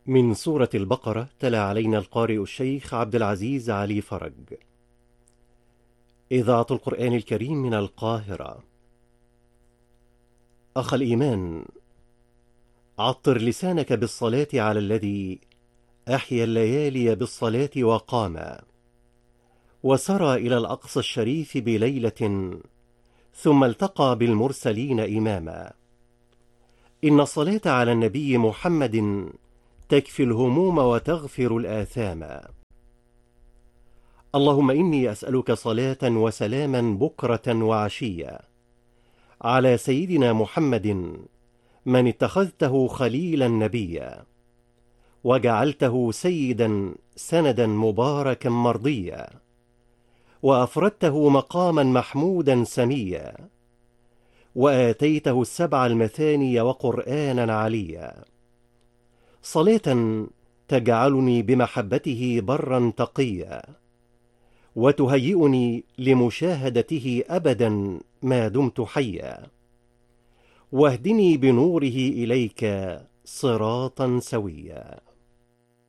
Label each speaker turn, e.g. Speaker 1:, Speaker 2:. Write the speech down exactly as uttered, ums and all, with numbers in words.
Speaker 1: من سورة البقرة تلا علينا القارئ الشيخ عبد العزيز علي فرج. إذاعة القرآن الكريم من القاهرة. أخ الإيمان، عطر لسانك بالصلاة على الذي أحيا الليالي بالصلاة وقام، وسرى إلى الأقصى الشريف بليلة، ثم التقى بالمرسلين إماما. إن الصلاة على النبي محمد تكفي الهموم وتغفر الآثام. اللهم إني أسألك صلاة وسلاما بكرة وعشيا على سيدنا محمد، من اتخذته خليلا نبيا، وجعلته سيدا سندا مباركا مرضيا، وأفردته مقاما محمودا سميا، وآتيته السبع المثاني وقرآنا عليا. صلاة تجعلني بمحبته برا تقيا، وتهيئني لمشاهدته أبدا ما دمت حيا، واهدني بنوره إليك صراطا سويا.